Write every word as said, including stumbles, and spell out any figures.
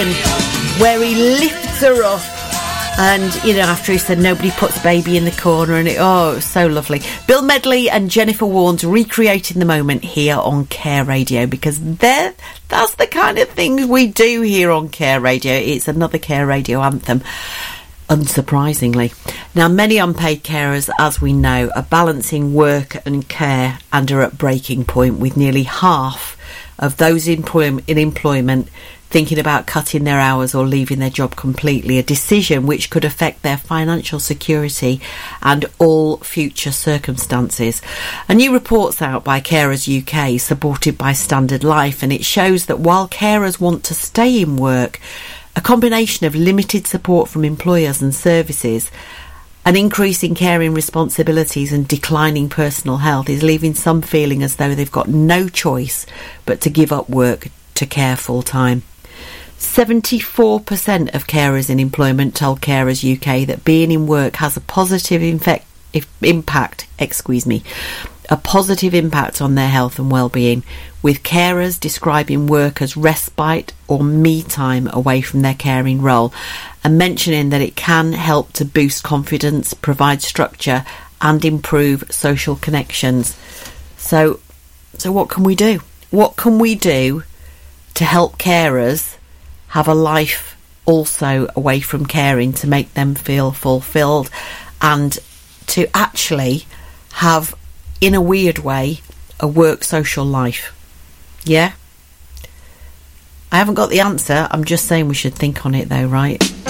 where he lifts her up. And, you know, after he said nobody puts baby in the corner, and it, oh, it was so lovely. Bill Medley and Jennifer Warnes recreating the moment here on Care Radio, because they're, that's the kind of things we do here on Care Radio. It's another Care Radio anthem, unsurprisingly. Now, many unpaid carers, as we know, are balancing work and care and are at breaking point, with nearly half of those in, employ- in employment thinking about cutting their hours or leaving their job completely, a decision which could affect their financial security and all future circumstances. A new report's out by Carers U K, supported by Standard Life, and it shows that while carers want to stay in work, a combination of limited support from employers and services, an increase in caring responsibilities and declining personal health is leaving some feeling as though they've got no choice but to give up work to care full time. seventy-four percent of carers in employment told Carers U K that being in work has a positive infect, if, impact, excuse me, a positive impact on their health and well-being, with carers describing work as respite or me time away from their caring role, and mentioning that it can help to boost confidence, provide structure and improve social connections. So, so what can we do? What can we do to help carers have a life also away from caring, to make them feel fulfilled and to actually have, in a weird way, a work social life? Yeah? I haven't got the answer. I'm just saying we should think on it though, right?